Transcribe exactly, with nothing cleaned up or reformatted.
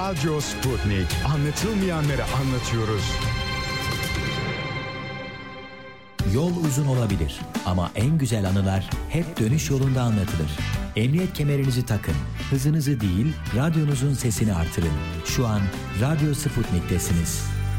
Radyo Sputnik. Anlatılmayanları anlatıyoruz. Yol uzun olabilir ama en güzel anılar hep dönüş yolunda anlatılır. Emniyet kemerinizi takın. Hızınızı değil, radyonuzun sesini artırın. Şu an Radyo Sputnik'tesiniz.